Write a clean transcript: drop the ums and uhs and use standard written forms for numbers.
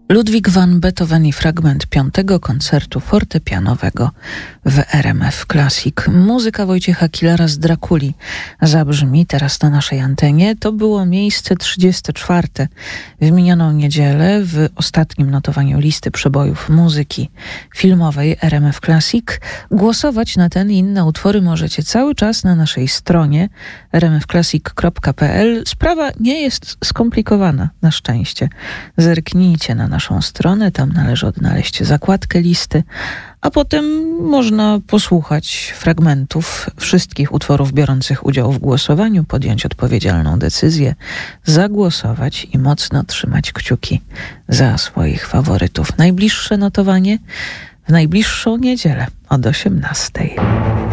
Ludwig van Beethoven i fragment 5. koncertu fortepianowego w RMF Classic. Muzyka Wojciecha Killara z Drakuli zabrzmi teraz na naszej antenie. To było miejsce 34. w minioną niedzielę w ostatnim notowaniu listy przebojów muzyki filmowej RMF Classic. Głosować na ten i inne utwory możecie cały czas na naszej stronie rmfclassic.pl. Sprawa nie jest skomplikowana, na szczęście. Zerknijcie na naszą stronę, tam należy odnaleźć zakładkę listy, a potem można posłuchać fragmentów wszystkich utworów biorących udział w głosowaniu, podjąć odpowiedzialną decyzję, zagłosować i mocno trzymać kciuki za swoich faworytów. Najbliższe notowanie w najbliższą niedzielę od 18:00.